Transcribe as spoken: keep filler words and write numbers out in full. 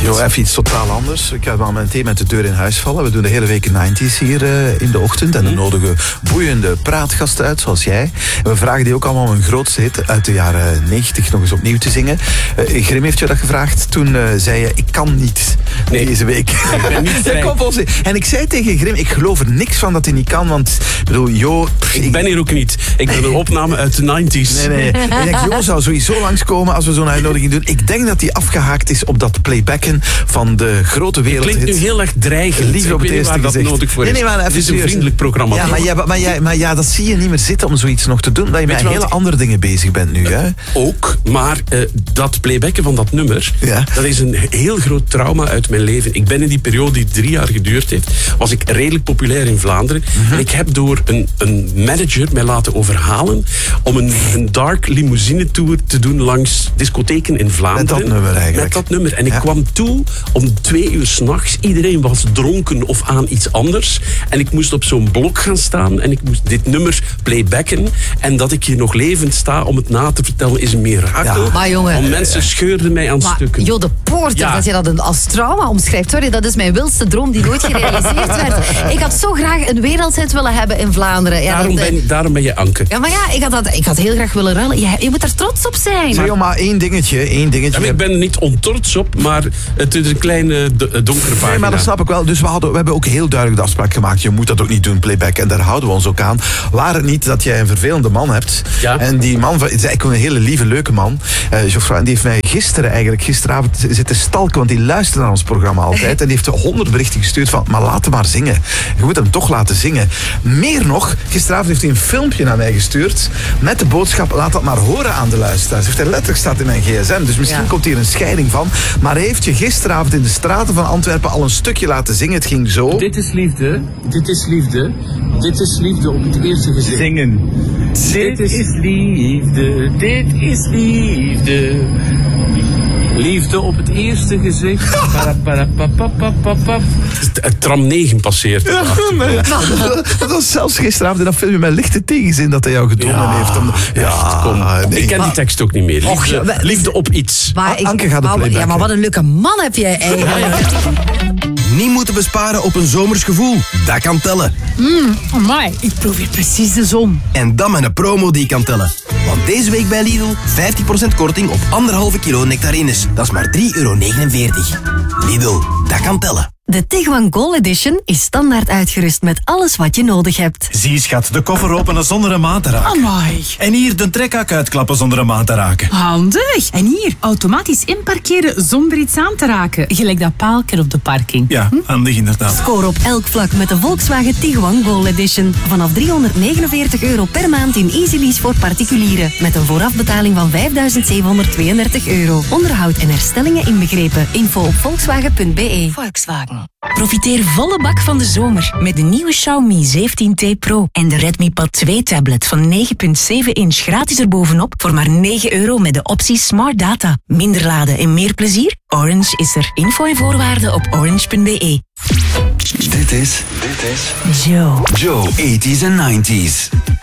Jo, even iets totaal anders. Ik ga wel meteen met de deur in huis vallen. We doen de hele week een negentig hier uh, in de ochtend. En dan nodigen boeiende praatgasten uit, zoals jij. En we vragen die ook allemaal om een grootste hit uit de jaren negentig nog eens opnieuw te zingen. Uh, Grim heeft je dat gevraagd. Toen uh, zei je, ik kan niet nee. deze week. Nee, ik ben niet vrij. En ik zei tegen Grim, ik geloof er niks van dat hij niet kan. Want, ik bedoel, Jo... Pff, ik ben hier ook niet. Ik ben een opname uit de negentig. Nee, nee. Ik denk, Jo zou sowieso langskomen als we zo'n uitnodiging doen. Ik denk dat hij afgehaakt is op dat playbacken van de grote wereld. Het klinkt nu heel erg dreigend. Liefde op het eerste waar dat gezicht. nodig voor is. Nee, nee, maar het is een serieus. vriendelijk programma. Ja, maar, jij, maar, jij, maar ja, dat zie je niet meer zitten om zoiets nog te doen. Dat je met hele ik... andere dingen bezig bent nu. Hè? Ook, maar uh, dat playbacken van dat nummer, ja. dat is een heel groot trauma uit mijn leven. Ik ben in die periode die drie jaar geduurd heeft, was ik redelijk populair in Vlaanderen. Mm-hmm. En ik heb door een, een manager mij laten overhalen om een, een dark limousine tour te doen langs discotheken in Vlaanderen. Met dat nummer eigenlijk. Met dat nummer. En ik ja. kwam toe om twee uur 's nachts. Iedereen was dronken of aan iets anders. En ik moest op zo'n blok gaan staan en ik moest dit nummer playbacken. En dat ik hier nog levend sta om het na te vertellen is een mirakel. Ja. Maar jongen... Want mensen scheurden mij aan maar, stukken. Jo, de Poorter, ja. dat je dat als trauma omschrijft. Sorry, dat is mijn wildste droom die nooit gerealiseerd werd. Ik had zo graag een wereldhit willen hebben in Vlaanderen. Ja, daarom, dat, ben, daarom ben je Anke. Ja, maar ja, ik had, dat, ik had heel graag willen ruilen. Je, je moet er trots op zijn. Zeg, maar één dingetje, één dingetje. Ja, ik ben er niet ontrots op, maar het is een kleine donkere pagina. Nee, maar dat snap ik wel. Dus we, hadden, we hebben ook heel duidelijk de afspraak gemaakt. Je moet dat ook niet doen, playback. En daar houden we ons ook aan. Waar het niet dat jij een vervelende man hebt. Ja. En die man is eigenlijk een hele lieve, leuke man. Uh, Geoffroy, en die heeft mij gisteren eigenlijk, gisteravond zitten stalken. Want die luistert naar ons programma altijd. En die heeft honderd berichten gestuurd van, maar laat hem maar zingen. Je moet hem toch laten zingen. Meer nog, gisteravond heeft hij een filmpje naar mij gestuurd. Met de boodschap, laat dat maar horen aan de luisteraars. Heeft hij letterlijk staat in mijn gsm. Dus misschien ja. komt hier een scheiding van. Maar hij heeft je gisteravond in de straten van Antwerpen al een stukje laten zingen. Het ging zo. Dit is liefde. Dit is liefde. Dit is liefde op het eerste gezicht. Zingen. Dit is liefde. Dit is liefde. Liefde op het eerste gezicht. Tram negen passeert. Ja, maar, dat was zelfs gisteravond in dat filmpje met lichte tegenzin dat hij jou gedwongen ja, heeft. Om, ja, kom. Nee. Ik ken die tekst ook niet meer. Liefde, Och, ja, maar, liefde op iets. Maar ik, Anke gaat de playback. Ja, maar wat een leuke man heb jij eigenlijk. Ja, ja. Niet moeten besparen op een zomers gevoel. Dat kan tellen. Mm, amai, ik proef hier precies de zon. En dan met een promo die kan tellen. Want deze week bij Lidl vijftig procent korting op anderhalve kilo nectarines. Dat is maar drie euro negenenveertig. Lidl, dat kan tellen. De Tiguan Gold Edition is standaard uitgerust met alles wat je nodig hebt. Zie schat, de koffer openen zonder een maat te raken. Amai. En hier de trekhak uitklappen zonder een maat te raken. Handig. En hier, automatisch inparkeren zonder iets aan te raken. Gelijk dat paaltje op de parking. Ja, hm? handig inderdaad. Score op elk vlak met de Volkswagen Tiguan Gold Edition. Vanaf driehonderdnegenenveertig euro per maand in Easy Lease voor particulieren. Met een voorafbetaling van vijfduizend zevenhonderdtweeëndertig euro. Onderhoud en herstellingen inbegrepen. Info op volkswagen punt b e. Volkswagen. Profiteer volle bak van de zomer met de nieuwe Xiaomi zeventien T Pro en de Redmi Pad twee tablet van negen komma zeven inch gratis erbovenop voor maar negen euro met de optie Smart Data. Minder laden en meer plezier? Orange is er. Info en voorwaarden op orange punt b e. Dit is... Dit is... Joe. Joe, eighties en nineties.